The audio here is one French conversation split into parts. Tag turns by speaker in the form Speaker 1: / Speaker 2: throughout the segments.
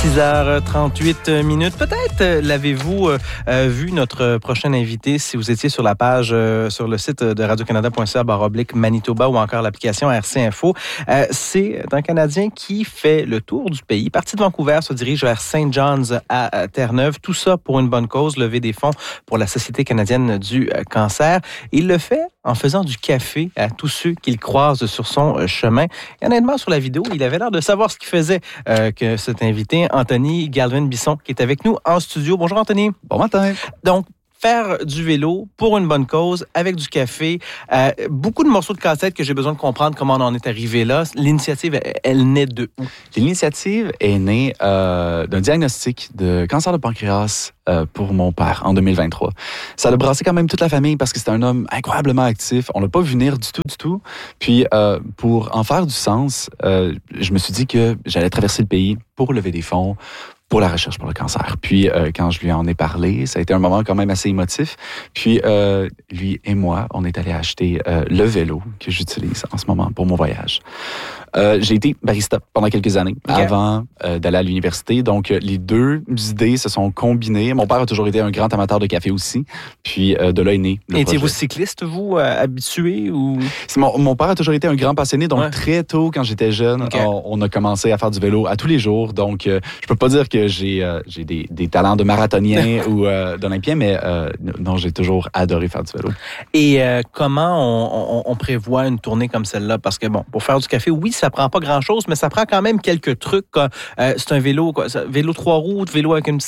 Speaker 1: 6h38. Peut-être l'avez-vous vu, notre prochain invité, si vous étiez sur la page, sur le site de radiocanada.ca/Manitoba ou encore l'application RC Info. C'est un Canadien qui fait le tour du pays. Parti de Vancouver, se dirige vers St. John's à Terre-Neuve. Tout ça pour une bonne cause, lever des fonds pour la Société canadienne du cancer. Il le fait en faisant du café à tous ceux qu'il croise sur son chemin. Et honnêtement, sur la vidéo, il avait l'air de savoir ce qu'il faisait, que cet invité, Anthony Galvin-Bisson, qui est avec nous en studio. Bonjour, Anthony.
Speaker 2: Bon matin.
Speaker 1: Donc, faire du vélo pour une bonne cause, avec du café, beaucoup de morceaux de cassette que j'ai besoin de comprendre comment on en est arrivé là. L'initiative, elle naît de où?
Speaker 2: L'initiative est née d'un diagnostic de cancer de pancréas pour mon père en 2023. Ça a brassé quand même toute la famille parce que c'était un homme incroyablement actif. On l'a pas vu venir du tout. Puis, pour en faire du sens, je me suis dit que j'allais traverser le pays pour lever des fonds pour la recherche pour le cancer. Puis, quand je lui en ai parlé, ça a été un moment quand même assez émotif. Puis, lui et moi, on est allé acheter le vélo que j'utilise en ce moment pour mon voyage. J'ai été barista pendant quelques années avant d'aller à l'université. Donc, les deux idées se sont combinées. Mon père a toujours été un grand amateur de café aussi. Puis, de là est né le projet.
Speaker 1: Étiez-vous cycliste, vous, habitué ou?
Speaker 2: Mon père a toujours été un grand passionné. Donc, très tôt, quand j'étais jeune, on a commencé à faire du vélo à tous les jours. Donc, je peux pas dire que j'ai des talents de marathonien ou d'olympien, mais non, j'ai toujours adoré faire du vélo.
Speaker 1: Et comment on prévoit une tournée comme celle-là? Parce que, bon, pour faire du café, oui, ça prend pas grand-chose, mais ça prend quand même quelques trucs. C'est un vélo, vélo 3 roues, vélo avec une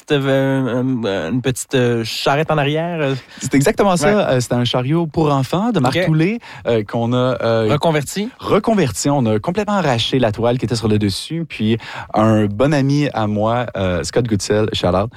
Speaker 1: petite charrette en arrière.
Speaker 2: C'est exactement ça. Ouais. C'était un chariot pour enfants de marque Toulet qu'on a
Speaker 1: reconverti.
Speaker 2: On a complètement arraché la toile qui était sur le dessus. Puis un bon ami à moi, Scott Goodsell, shout out,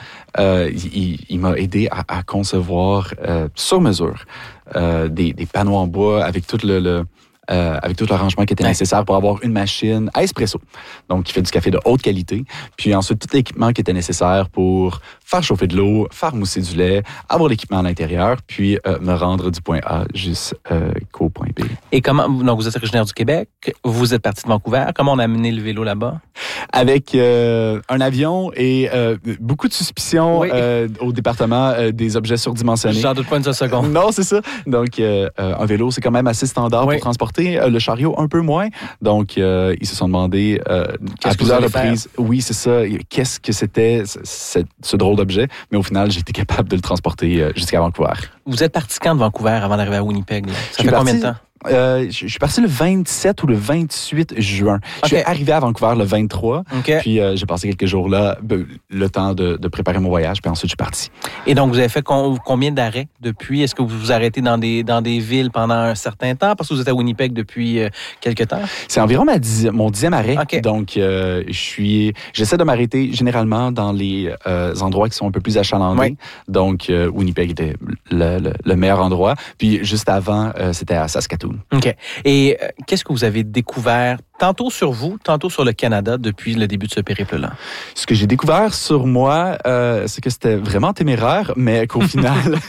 Speaker 2: il m'a aidé à concevoir sur mesure des panneaux en bois avec tout avec tout l'arrangement qui était nécessaire pour avoir une machine à espresso. Donc, qui fait du café de haute qualité. Puis ensuite, tout l'équipement qui était nécessaire pour faire chauffer de l'eau, faire mousser du lait, avoir l'équipement à l'intérieur, puis me rendre du point A jusqu'au point B.
Speaker 1: Et comment, donc vous êtes originaire du Québec, vous êtes parti de Vancouver. Comment on a amené le vélo là-bas?
Speaker 2: Avec un avion et beaucoup de suspicions au département des objets surdimensionnés.
Speaker 1: J'en doute pas une seconde.
Speaker 2: Non, c'est ça. Donc, un vélo, c'est quand même assez standard pour transporter. Le chariot, un peu moins. Donc, ils se sont demandé à plusieurs reprises, oui, c'est ça, qu'est-ce que c'était ce drôle d'objet. Mais au final, j'ai été capable de le transporter jusqu'à Vancouver.
Speaker 1: Vous êtes parti quand de Vancouver avant d'arriver à Winnipeg? Là? Ça fait combien de temps?
Speaker 2: Je suis parti le 27 ou le 28 juin. Je suis arrivé à Vancouver le 23. Puis j'ai passé quelques jours là, le temps de préparer mon voyage. Puis ensuite, je suis parti.
Speaker 1: Et donc, vous avez fait combien d'arrêts depuis? Est-ce que vous vous arrêtez dans des villes pendant un certain temps? Parce que vous êtes à Winnipeg depuis quelques temps.
Speaker 2: C'est environ mon 10e arrêt. Donc, j'essaie de m'arrêter généralement dans les endroits qui sont un peu plus achalandés. Donc, Winnipeg était le meilleur endroit. Puis juste avant, c'était à Saskatoon.
Speaker 1: OK. Et qu'est-ce que vous avez découvert tantôt sur vous, tantôt sur le Canada depuis le début de ce périple-là?
Speaker 2: Ce que j'ai découvert sur moi, c'est que c'était vraiment téméraire, mais qu'au final,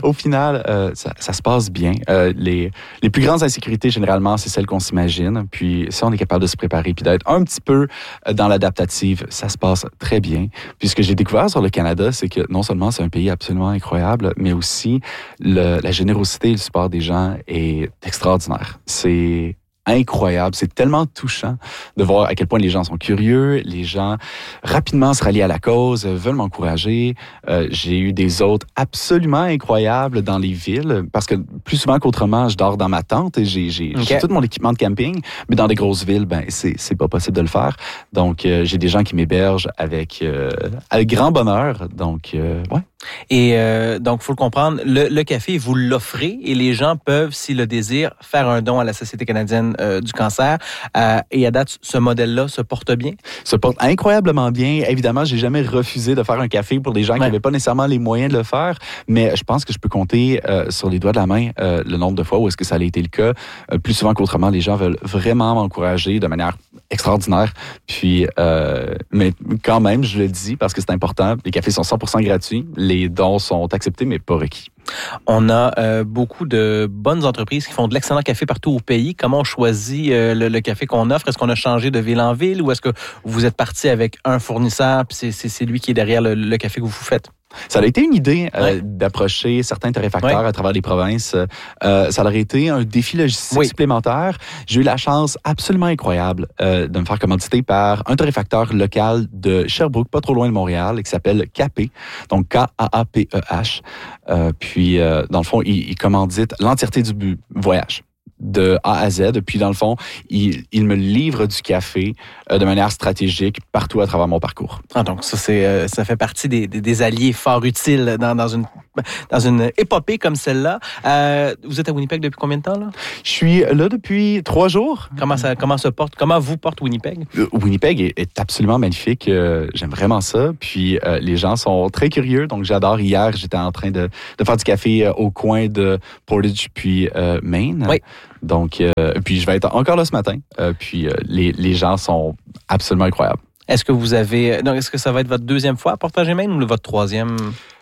Speaker 2: ça se passe bien. Les plus grandes insécurités, généralement, c'est celles qu'on s'imagine. Puis si on est capable de se préparer puis d'être un petit peu dans l'adaptative, ça se passe très bien. Puis ce que j'ai découvert sur le Canada, c'est que non seulement c'est un pays absolument incroyable, mais aussi la générosité et le support des gens est extraordinaire. C'est incroyable. C'est tellement touchant de voir à quel point les gens sont curieux, les gens rapidement se rallient à la cause, veulent m'encourager. J'ai eu des hôtes absolument incroyables dans les villes parce que plus souvent qu'autrement, je dors dans ma tente et j'ai tout mon équipement de camping, mais dans des grosses villes, c'est pas possible de le faire. Donc, j'ai des gens qui m'hébergent avec grand bonheur. Donc,
Speaker 1: Et donc, il faut le comprendre, le café, vous l'offrez et les gens peuvent, s'ils le désirent, faire un don à la Société canadienne du cancer. Et à date, ce modèle-là se porte bien?
Speaker 2: Se porte incroyablement bien. Évidemment, j'ai jamais refusé de faire un café pour des gens qui n'avaient pas nécessairement les moyens de le faire, mais je pense que je peux compter sur les doigts de la main le nombre de fois où est-ce que ça a été le cas. Plus souvent qu'autrement, les gens veulent vraiment m'encourager de manière extraordinaire. Puis, mais quand même, je le dis parce que c'est important, les cafés sont 100% gratuits, les dons sont acceptés, mais pas requis.
Speaker 1: On a beaucoup de bonnes entreprises qui font de l'excellent café partout au pays. Comment on choisit le café qu'on offre? Est-ce qu'on a changé de ville en ville ou est-ce que vous êtes parti avec un fournisseur puis c'est lui qui est derrière le café que vous faites?
Speaker 2: Ça a été une idée d'approcher certains torréfacteurs à travers les provinces. Ça aurait été un défi logistique supplémentaire. J'ai eu la chance absolument incroyable de me faire commanditer par un torréfacteur local de Sherbrooke, pas trop loin de Montréal, qui s'appelle Capé, donc K-A-A-P-E-H. Puis, dans le fond, il commandite l'entièreté du voyage, de A à Z. Puis, dans le fond, il me livre du café de manière stratégique partout à travers mon parcours.
Speaker 1: Ah, donc, ça fait partie des alliés fort utiles dans une épopée comme celle-là. Vous êtes à Winnipeg depuis combien de temps, là?
Speaker 2: Je suis là depuis 3 jours.
Speaker 1: Comment vous porte Winnipeg?
Speaker 2: Winnipeg est absolument magnifique. J'aime vraiment ça. Puis, les gens sont très curieux. Donc, j'adore. Hier, j'étais en train de faire du café au coin de Portage puis Maine.
Speaker 1: Oui.
Speaker 2: Donc, puis je vais être encore là ce matin. Puis les gens sont absolument incroyables.
Speaker 1: Est-ce que ça va être votre deuxième fois à Portage et Maine ou votre troisième?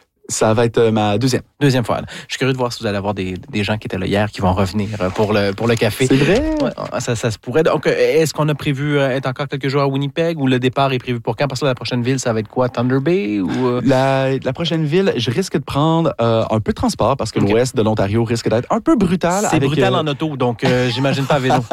Speaker 2: Ça va être ma deuxième.
Speaker 1: Deuxième fois. Je suis curieux de voir si vous allez avoir des gens qui étaient là hier qui vont revenir pour le café.
Speaker 2: C'est vrai?
Speaker 1: Ouais, ça se pourrait. Donc, est-ce qu'on a prévu être encore quelques jours à Winnipeg ou le départ est prévu pour quand? Parce que la prochaine ville, ça va être quoi? Thunder Bay ou...
Speaker 2: La prochaine ville, je risque de prendre un peu de transport parce que l'ouest de l'Ontario risque d'être un peu brutal.
Speaker 1: C'est brutal en auto, donc j'imagine pas à vélo.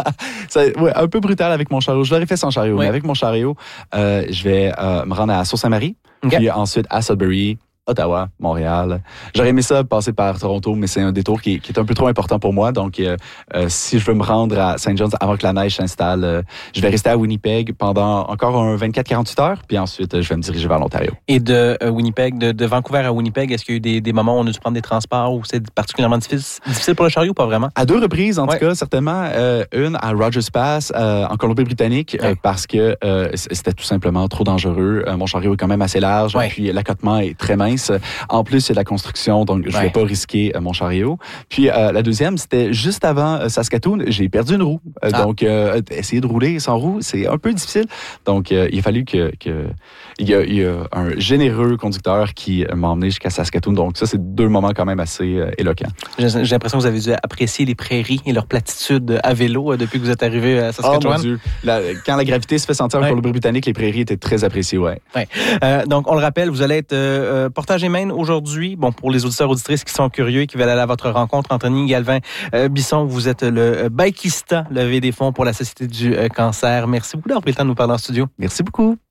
Speaker 2: Un peu brutal avec mon chariot. Je l'aurais fait sans chariot, mais avec mon chariot, je vais me rendre à Sault-Saint-Marie, puis ensuite à Sudbury, Ottawa, Montréal. J'aurais aimé ça passer par Toronto, mais c'est un détour qui est un peu trop important pour moi. Donc, si je veux me rendre à St. John's avant que la neige s'installe, je vais rester à Winnipeg pendant encore un 24-48 heures, puis ensuite, je vais me diriger vers l'Ontario.
Speaker 1: Et de Winnipeg, de Vancouver à Winnipeg, est-ce qu'il y a eu des moments où on a dû prendre des transports ou c'est particulièrement difficile pour le chariot ou pas vraiment?
Speaker 2: À 2 reprises, en tout cas, certainement. Une à Rogers Pass, en Colombie-Britannique, parce que c'était tout simplement trop dangereux. Mon chariot est quand même assez large, puis l'accotement est très mince. En plus, il y a de la construction, donc je ne vais pas risquer mon chariot. Puis la deuxième, c'était juste avant Saskatoon. J'ai perdu une roue. Donc, essayer de rouler sans roue, c'est un peu difficile. Donc, il a fallu il y a un généreux conducteur qui m'a emmené jusqu'à Saskatoon. Donc, ça, c'est 2 moments quand même assez éloquents.
Speaker 1: J'ai l'impression que vous avez dû apprécier les prairies et leur platitude à vélo depuis que vous êtes arrivé à Saskatchewan.
Speaker 2: Oh mon Dieu! Quand la gravité se fait sentir en Colombie-Britannique, les prairies étaient très appréciées,
Speaker 1: donc, on le rappelle, vous allez être Portage et Maine aujourd'hui. Bon, pour les auditeurs auditrices qui sont curieux et qui veulent aller à votre rencontre, Anthony Galvin-Bisson, vous êtes le bikista levé des fonds pour la Société du cancer. Merci beaucoup d'avoir pris le temps de nous parler en studio.
Speaker 2: Merci beaucoup.